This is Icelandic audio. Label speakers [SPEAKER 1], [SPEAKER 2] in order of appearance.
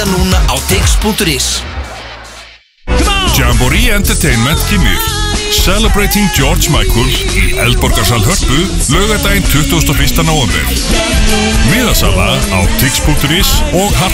[SPEAKER 1] miða núna á tix.is.
[SPEAKER 2] Jamboree Entertainment kynir Celebrating George Michael í Eldborgarsal Hörpu laugardaginn 21. nóvember. Miðasala á tix.is og